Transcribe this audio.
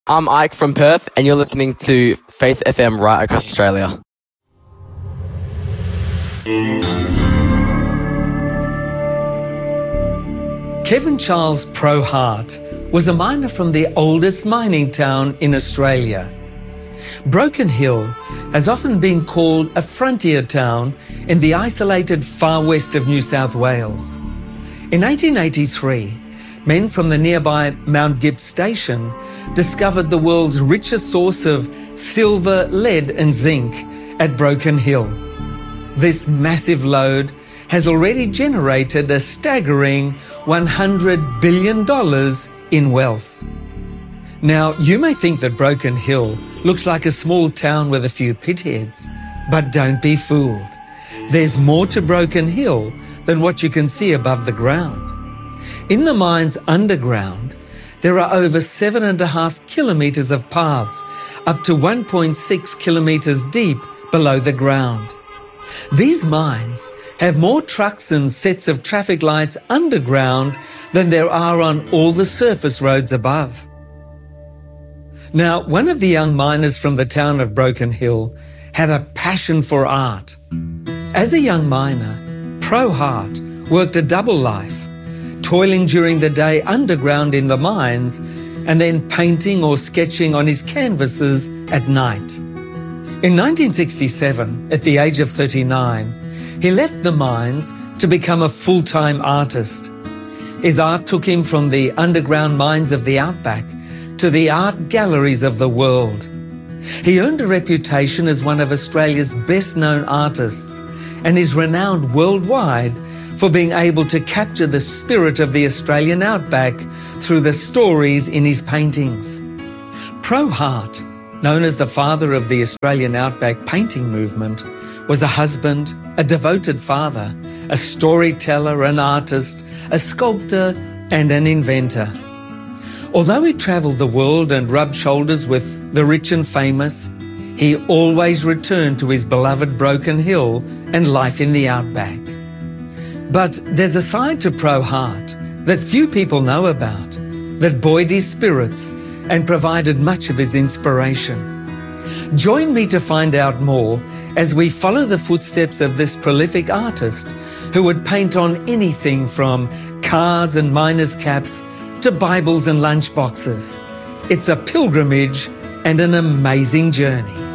I'm Ike from Perth, and you're listening to Faith FM right across Australia. Kevin Charles Pro Hart was a miner from the oldest mining town in Australia. Broken Hill has often been called a frontier town in the isolated far west of New South Wales. In 1883, men from the nearby Mount Gibbs station discovered the world's richest source of silver, lead and zinc at Broken Hill. This massive lode has already generated a staggering $100 billion in wealth. Now, you may think that Broken Hill looks like a small town with a few pitheads, but don't be fooled. There's more to Broken Hill than what you can see above the ground. In the mines underground, there are over 7.5 kilometres of paths, up to 1.6 kilometres deep below the ground. These mines have more trucks and sets of traffic lights underground than there are on all the surface roads above. Now, one of the young miners from the town of Broken Hill had a passion for art. As a young miner, Pro Hart worked a double life, toiling during the day underground in the mines and then painting or sketching on his canvases at night. In 1967, at the age of 39, he left the mines to become a full-time artist. His art took him from the underground mines of the outback to the art galleries of the world. He earned a reputation as one of Australia's best-known artists and is renowned worldwide for being able to capture the spirit of the Australian outback through the stories in his paintings. Pro Hart, known as the father of the Australian outback painting movement, was a husband, a devoted father, a storyteller, an artist, a sculptor and an inventor. Although he travelled the world and rubbed shoulders with the rich and famous, he always returned to his beloved Broken Hill and life in the outback. But there's a side to Pro Hart that few people know about, that buoyed his spirits and provided much of his inspiration. Join me to find out more as we follow the footsteps of this prolific artist who would paint on anything from cars and miners' caps to Bibles and lunchboxes. It's a pilgrimage and an amazing journey.